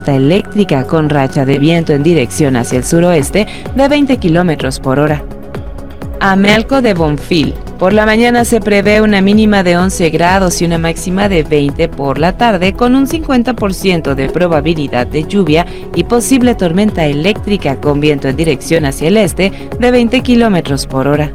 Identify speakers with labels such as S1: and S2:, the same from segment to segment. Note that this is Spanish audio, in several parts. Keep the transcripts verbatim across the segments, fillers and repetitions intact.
S1: eléctrica con racha de viento en dirección hacia el suroeste de veinte kilómetros por hora. Amelco de Bonfil. Por la mañana se prevé una mínima de once grados y una máxima de veinte por la tarde, con un cincuenta por ciento de probabilidad de lluvia y posible tormenta eléctrica con viento en dirección hacia el este de veinte kilómetros por hora.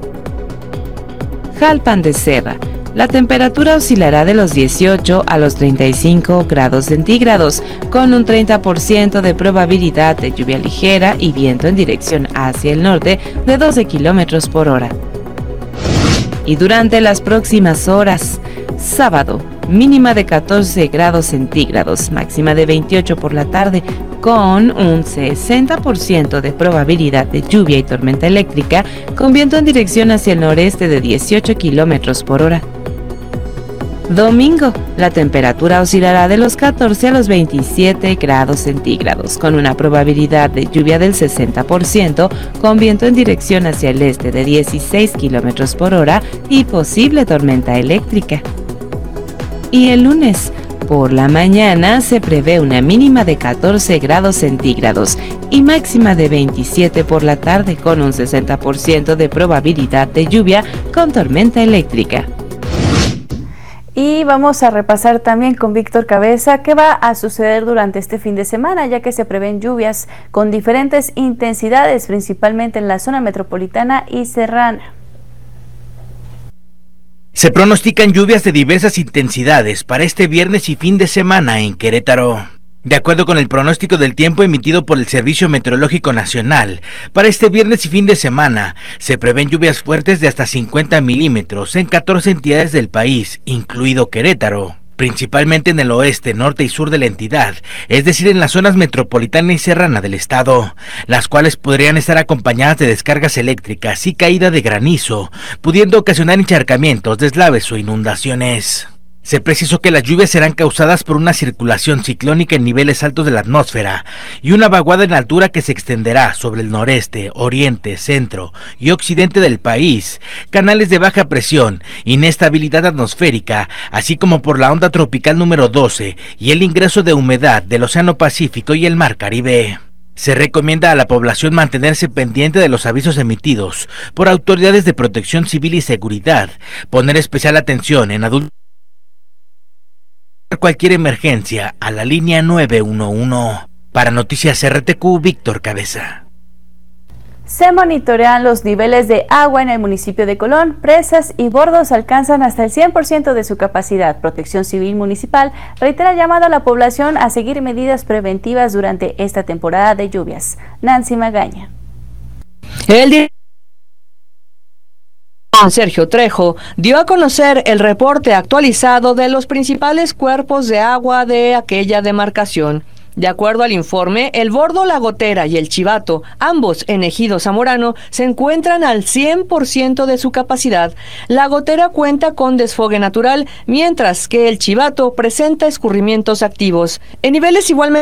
S1: Jalpan de Serra. La temperatura oscilará de los dieciocho a los treinta y cinco grados centígrados, con un treinta por ciento de probabilidad de lluvia ligera y viento en dirección hacia el norte de doce kilómetros por hora. Y durante las próximas horas, sábado, mínima de catorce grados centígrados, máxima de veintiocho por la tarde, con un sesenta por ciento de probabilidad de lluvia y tormenta eléctrica, con viento en dirección hacia el noreste de dieciocho kilómetros por hora. Domingo, la temperatura oscilará de los catorce a los veintisiete grados centígrados, con una probabilidad de lluvia del sesenta por ciento, con viento en dirección hacia el este de dieciséis kilómetros por hora y posible tormenta eléctrica. Y el lunes, por la mañana, se prevé una mínima de catorce grados centígrados y máxima de veintisiete por la tarde, con un sesenta por ciento de probabilidad de lluvia con tormenta eléctrica.
S2: Y vamos a repasar también con Víctor Cabeza qué va a suceder durante este fin de semana, ya que se prevén lluvias con diferentes intensidades, principalmente en la zona metropolitana y serrana.
S3: Se pronostican lluvias de diversas intensidades para este viernes y fin de semana en Querétaro. De acuerdo con el pronóstico del tiempo emitido por el Servicio Meteorológico Nacional, para este viernes y fin de semana se prevén lluvias fuertes de hasta cincuenta milímetros en catorce entidades del país, incluido Querétaro, principalmente en el oeste, norte y sur de la entidad, es decir, en las zonas metropolitana y serrana del estado, las cuales podrían estar acompañadas de descargas eléctricas y caída de granizo, pudiendo ocasionar encharcamientos, deslaves o inundaciones. Se precisó que las lluvias serán causadas por una circulación ciclónica en niveles altos de la atmósfera y una vaguada en altura que se extenderá sobre el noreste, oriente, centro y occidente del país, canales de baja presión, inestabilidad atmosférica, así como por la onda tropical número doce y el ingreso de humedad del Océano Pacífico y el Mar Caribe. Se recomienda a la población mantenerse pendiente de los avisos emitidos por autoridades de protección civil y seguridad, poner especial atención en adultos, cualquier emergencia a la línea nueve uno uno. Para Noticias R T Q, Víctor Cabeza.
S2: Se monitorean los niveles de agua en el municipio de Colón. Presas y bordos alcanzan hasta el cien por ciento de su capacidad. Protección Civil Municipal reitera llamado a la población a seguir medidas preventivas durante esta temporada de lluvias. Nancy Magaña.
S4: El Sergio Trejo dio a conocer el reporte actualizado de los principales cuerpos de agua de aquella demarcación. De acuerdo al informe, el Bordo, La Gotera y el Chivato, ambos en Ejido Zamorano, se encuentran al cien por ciento de su capacidad. La Gotera cuenta con desfogue natural, mientras que el Chivato presenta escurrimientos activos. En niveles igualmente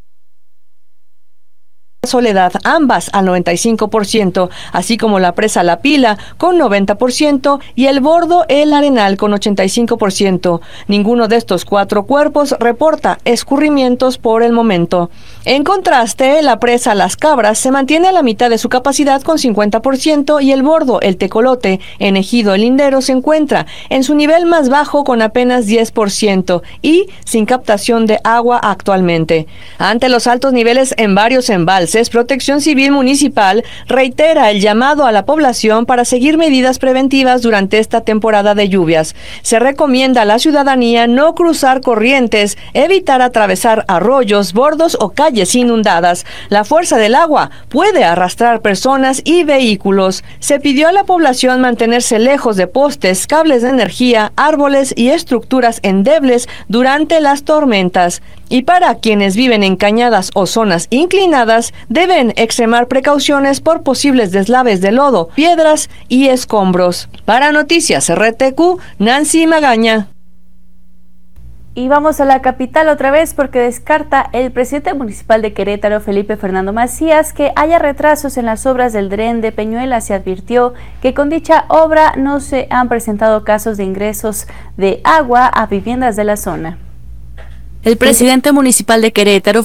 S4: Soledad, ambas al noventa y cinco por ciento, así como la presa La Pila con noventa por ciento y el Bordo El Arenal con ochenta y cinco por ciento. Ninguno de estos cuatro cuerpos reporta escurrimientos por el momento. En contraste, la presa Las Cabras se mantiene a la mitad de su capacidad con cincuenta por ciento y el Bordo El Tecolote en Ejido El Lindero se encuentra en su nivel más bajo con apenas diez por ciento y sin captación de agua actualmente. Ante los altos niveles en varios embalses, Protección Civil Municipal reitera el llamado a la población para seguir medidas preventivas durante esta temporada de lluvias. Se recomienda a la ciudadanía no cruzar corrientes, evitar atravesar arroyos, bordos o calles inundadas. La fuerza del agua puede arrastrar personas y vehículos. Se pidió a la población mantenerse lejos de postes, cables de energía, árboles y estructuras endebles durante las tormentas. Y para quienes viven en cañadas o zonas inclinadas, deben extremar precauciones por posibles deslaves de lodo, piedras y escombros. Para Noticias R T Q, Nancy Magaña.
S2: Y vamos a la capital otra vez porque descarta el presidente municipal de Querétaro, Felipe Fernando Macías, que haya retrasos en las obras del Dren de Peñuelas y advirtió que con dicha obra no se han presentado casos de ingresos de agua a viviendas de la zona. El presidente municipal de Querétaro,